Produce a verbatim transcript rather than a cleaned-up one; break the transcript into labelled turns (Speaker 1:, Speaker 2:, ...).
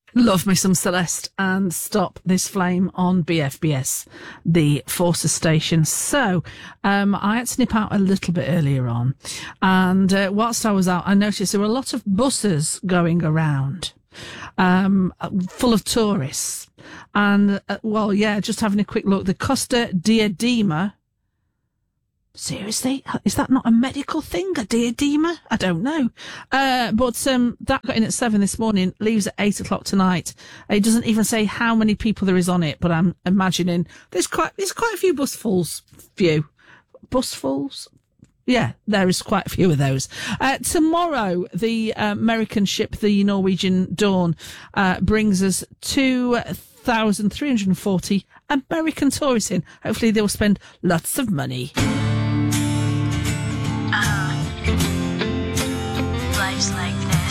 Speaker 1: Love me some Celeste and Stop This Flame on B F B S, the Forces station. So, um, I had to nip out a little bit earlier on. And uh, whilst I was out, I noticed there were a lot of buses going around, um, full of tourists. And, uh, well, yeah, just having a quick look. The Costa Diadema. Seriously? Is that not a medical thing? A diadema? I don't know. Uh, but, um, that got in at seven this morning, leaves at eight o'clock tonight. It doesn't even say how many people there is on it, but I'm imagining there's quite, there's quite a few busfuls. Few. Busfuls? Yeah, there is quite a few of those. Uh, tomorrow, the uh, American ship, the Norwegian Dawn, uh, brings us two thousand three hundred forty American tourists in. Hopefully they'll spend lots of money.